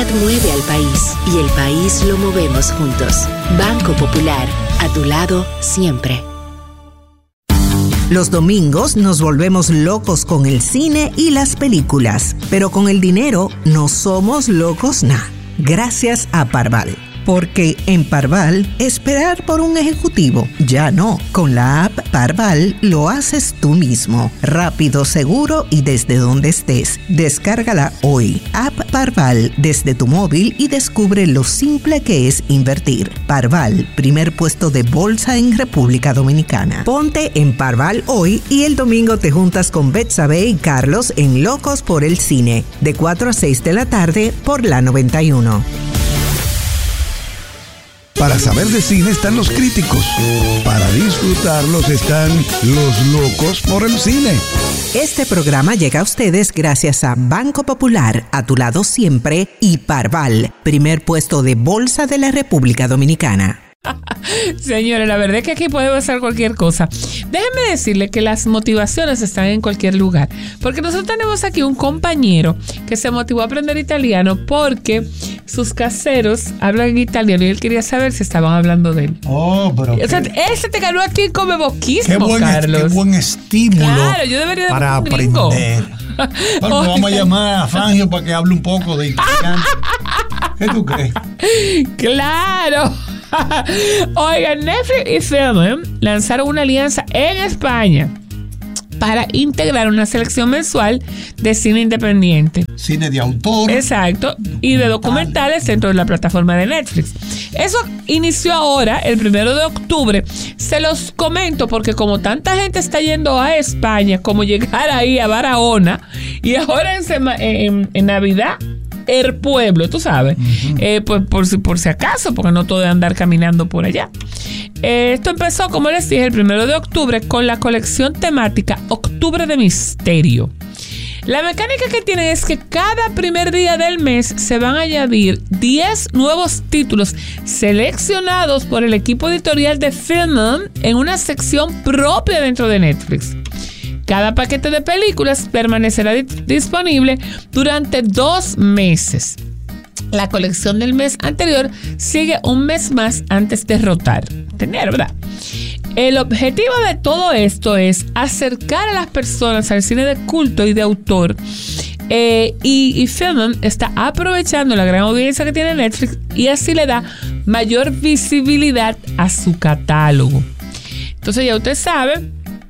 solidaridad mueve al país y el país lo movemos juntos. Banco Popular, a tu lado siempre. Los domingos nos volvemos locos con el cine y las películas, pero con el dinero no somos locos nada. Gracias a Parval. Porque en Parval, esperar por un ejecutivo ya no. Con la app Parval lo haces tú mismo. Rápido, seguro y desde donde estés. Descárgala hoy. App Parval desde tu móvil y descubre lo simple que es invertir. Parval, primer puesto de bolsa en República Dominicana. Ponte en Parval hoy y el domingo te juntas con Betsabe y Carlos en Locos por el Cine. De 4 a 6 de la tarde por la 91. Para saber de cine están los críticos. Para disfrutarlos están los locos por el cine. Este programa llega a ustedes gracias a Banco Popular, a tu lado siempre, y Parval, primer puesto de bolsa de la República Dominicana. Señores, la verdad es que aquí puede pasar cualquier cosa. Déjenme decirle que las motivaciones están en cualquier lugar, porque nosotros tenemos aquí un compañero que se motivó a aprender italiano porque sus caseros hablan italiano y él quería saber si estaban hablando de él. Pero o sea, ese te ganó aquí come boquismo, Carlos. Qué buen estímulo. Claro, yo debería de para aprender. Bueno, vamos a llamar a Fangio para que hable un poco de italiano. ¿Qué tú crees? Claro. Oigan, Netflix y Film lanzaron una alianza en España para integrar una selección mensual de cine independiente. Cine de autor. Exacto. Y de documentales dentro de la plataforma de Netflix. Eso inició ahora, el 1 de octubre. Se los comento porque como tanta gente está yendo a España, como llegar ahí a Barahona, y ahora en Navidad, el pueblo, tú sabes, pues por si acaso, porque no todo es andar caminando por allá. Esto empezó, como les dije, el 1 de octubre con la colección temática Octubre de Misterio. La mecánica que tiene es que cada primer día del mes se van a añadir 10 nuevos títulos seleccionados por el equipo editorial de Film en una sección propia dentro de Netflix. Cada paquete de películas permanecerá disponible durante 2 meses. La colección del mes anterior sigue un mes más antes de rotar. ¿Entendieron, verdad? El objetivo de todo esto es acercar a las personas al cine de culto y de autor. Y Film está aprovechando la gran audiencia que tiene Netflix y así le da mayor visibilidad a su catálogo. Entonces ya usted sabe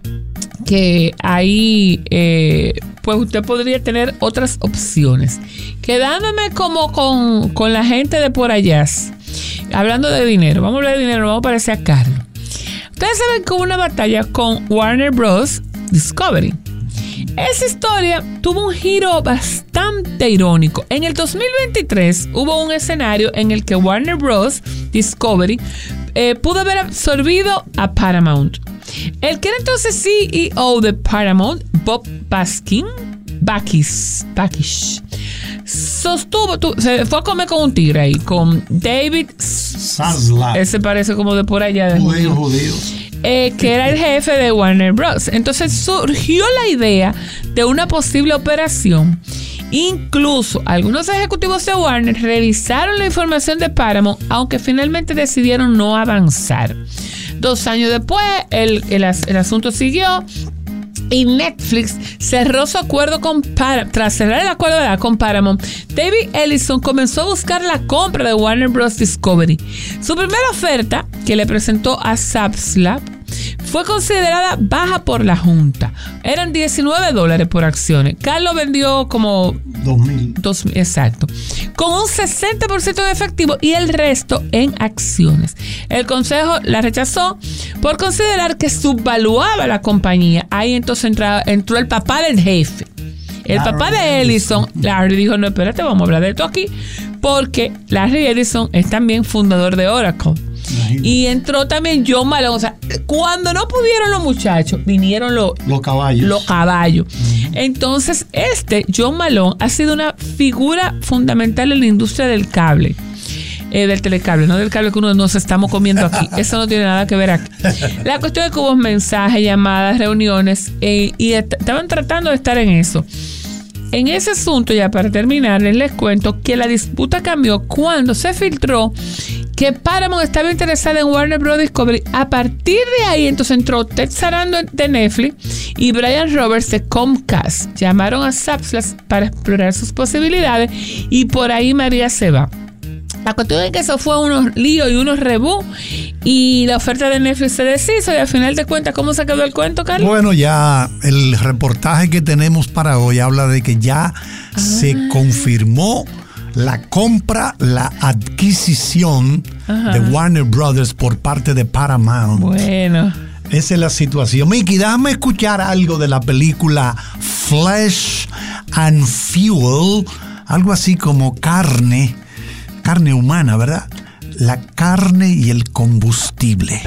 que ahí pues usted podría tener otras opciones. Quedándome como con la gente de por allá, hablando de dinero, vamos a hablar de dinero, vamos a parecer a Carlos. Ustedes saben que hubo una batalla con Warner Bros. Discovery. Esa historia tuvo un giro bastante irónico. En el 2023 hubo un escenario en el que Warner Bros. Discovery pudo haber absorbido a Paramount. El que era entonces CEO de Paramount, Bob Bakish, sostuvo, se fue a comer con un tigre ahí, con David Zaslav. Ese parece como de por allá. Judío. Que era el jefe de Warner Bros. Entonces surgió la idea de una posible operación. Incluso algunos ejecutivos de Warner revisaron la información de Paramount, aunque finalmente decidieron no avanzar. 2 años después, el asunto siguió y Netflix cerró su acuerdo tras cerrar el acuerdo con Paramount. David Ellison comenzó a buscar la compra de Warner Bros. Discovery. Su primera oferta, que le presentó a Zaslav, fue considerada baja por la Junta. Eran $19 por acciones. Carlos vendió como 2,000. Exacto. Con un 60% en efectivo y el resto en acciones. El consejo la rechazó por considerar que subvaluaba la compañía. Ahí entonces entró el papá del jefe. El papá de Ellison, Larry, dijo, no, espérate, vamos a hablar de esto aquí. Porque Larry Ellison es también fundador de Oracle. Y entró también John Malone. O sea, cuando no pudieron los muchachos, vinieron los caballos. Entonces, John Malone ha sido una figura fundamental en la industria del cable. Del telecable, no del cable que uno nos estamos comiendo aquí. Eso no tiene nada que ver aquí. La cuestión es que hubo mensajes, llamadas, reuniones y estaban tratando de estar en eso. En ese asunto, ya para terminar, les cuento que la disputa cambió cuando se filtró que Paramount estaba interesada en Warner Bros. Discovery. A partir de ahí, entonces entró Ted Sarandos de Netflix y Brian Roberts de Comcast. Llamaron a Zaslav para explorar sus posibilidades y por ahí María se va. La cuestión es que eso fue unos líos y unos reboots y la oferta de Netflix se deshizo y al final te cuentas cómo se quedó el cuento, Carlos. Bueno, ya el reportaje que tenemos para hoy habla de que ya se confirmó la compra, la adquisición de Warner Brothers por parte de Paramount. Bueno. Esa es la situación. Miki, déjame escuchar algo de la película Flesh and Fuel, algo así como carne humana, ¿verdad? La carne y el combustible.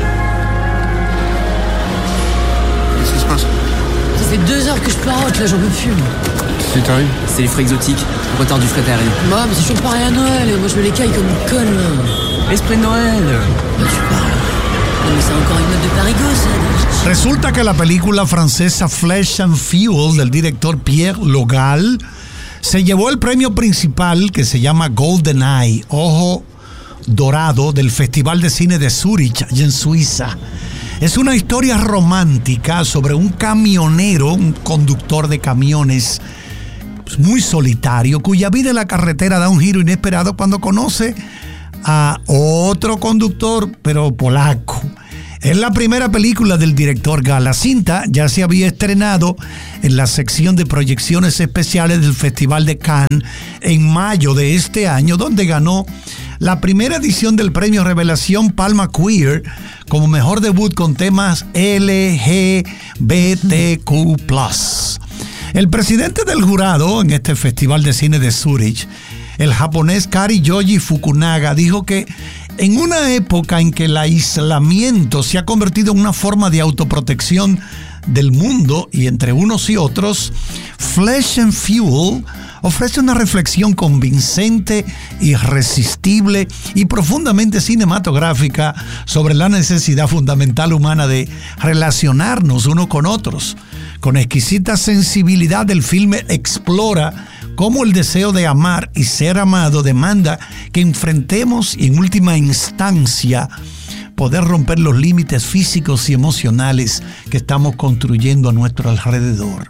Qu'est-ce qui se passe? Ça fait 2 heures que je parote, là, j'en peux plus. Qu'est-ce qui t'arrive? C'est les frais exotiques, le retard du fret aérien. Bah, mais c'est toujours pareil à Noël, moi je me les caille comme une conne, là. Esprit de Noël. Là, tu parles. Non, mais c'est encore une note de Parigot, ça. Resulta que la película francesa Flesh and Fuel del director Pierre Logal se llevó el premio principal que se llama Golden Eye, Ojo Dorado, del Festival de Cine de Zúrich, allá en Suiza. Es una historia romántica sobre un camionero, un conductor de camiones muy solitario, cuya vida en la carretera da un giro inesperado cuando conoce a otro conductor, pero polaco. Es la primera película del director Gal. La cinta ya se había estrenado en la sección de proyecciones especiales del Festival de Cannes en mayo de este año, donde ganó la primera edición del premio Revelación Palma Queer como mejor debut con temas LGBTQ+. El presidente del jurado en este Festival de Cine de Zúrich, el japonés Kari Yoji Fukunaga, dijo que en una época en que el aislamiento se ha convertido en una forma de autoprotección del mundo y entre unos y otros, Flesh and Fuel ofrece una reflexión convincente, irresistible y profundamente cinematográfica sobre la necesidad fundamental humana de relacionarnos unos con otros. Con exquisita sensibilidad, el filme explora cómo el deseo de amar y ser amado demanda que enfrentemos y en última instancia poder romper los límites físicos y emocionales que estamos construyendo a nuestro alrededor.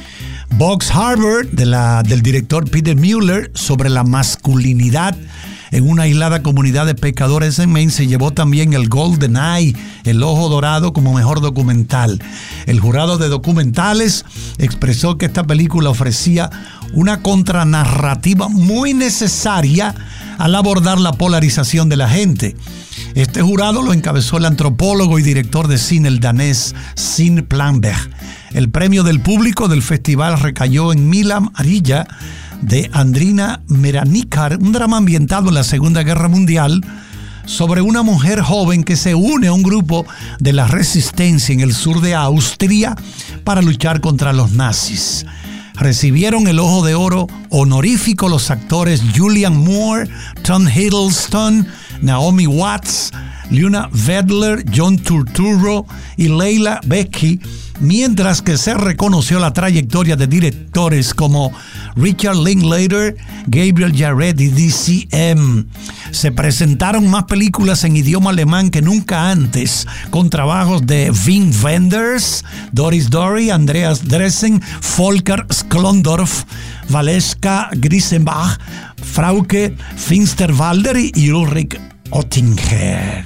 Box Harbor, del director Peter Mueller, sobre la masculinidad en una aislada comunidad de pescadores en Maine, se llevó también el Golden Eye, el Ojo Dorado, como mejor documental. El jurado de documentales expresó que esta película ofrecía una contranarrativa muy necesaria al abordar la polarización de la gente. Este jurado lo encabezó el antropólogo y director de cine, el danés Sin Planberg. El premio del público del festival recayó en Mila Amarilla, de Andrina Meranikar, un drama ambientado en la Segunda Guerra Mundial sobre una mujer joven que se une a un grupo de la resistencia en el sur de Austria para luchar contra los nazis. Recibieron el Ojo de Oro honorífico los actores Julianne Moore, Tom Hiddleston, Naomi Watts, Luna Vedler, John Turturro y Leila Becky, mientras que se reconoció la trayectoria de directores como Richard Linklater, Gabriel Yared y DCM. Se presentaron más películas en idioma alemán que nunca antes, con trabajos de Wim Wenders, Doris Dory, Andreas Dressen, Volker Sklondorf, Valeska Grisenbach, Frauke Finsterwalder y Ulrich Oettinger.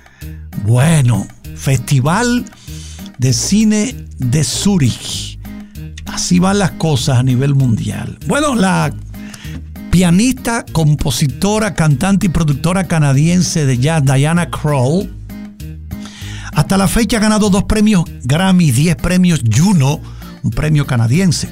Bueno, Festival de Cine de Zúrich. Así van las cosas a nivel mundial. Bueno, la pianista, compositora, cantante y productora canadiense de jazz Diana Krall hasta la fecha ha ganado 2 premios Grammy, 10 premios Juno, un premio canadiense,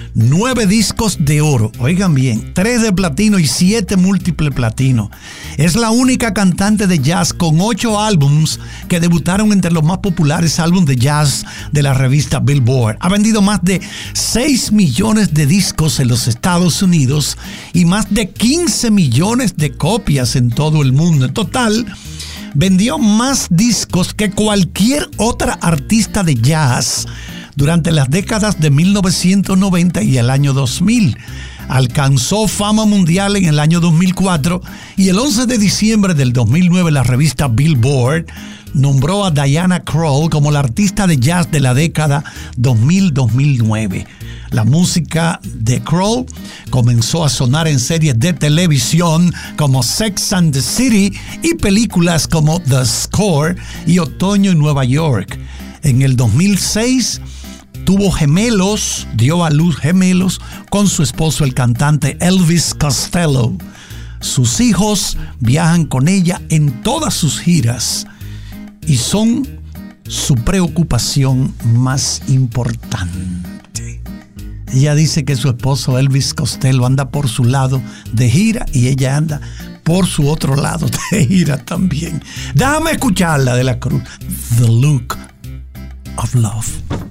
9 discos de oro, oigan bien, 3 de platino y 7 múltiple platino. Es la única cantante de jazz con 8 álbums que debutaron entre los más populares álbumes de jazz de la revista Billboard. Ha vendido más de 6 millones de discos en los Estados Unidos y más de 15 millones de copias en todo el mundo. En total, vendió más discos que cualquier otra artista de jazz durante las décadas de 1990 y el año 2000. Alcanzó fama mundial en el año 2004 y el 11 de diciembre del 2009 la revista Billboard nombró a Diana Krall como la artista de jazz de la década 2000-2009. La música de Krall comenzó a sonar en series de televisión como Sex and the City y películas como The Score y Otoño en Nueva York. En el 2006 dio a luz gemelos con su esposo el cantante Elvis Costello. Sus hijos viajan con ella en todas sus giras y son su preocupación más importante. Ella dice que su esposo Elvis Costello anda por su lado de gira y ella anda por su otro lado de gira también. Déjame escucharla de la Cruz. The Look of Love.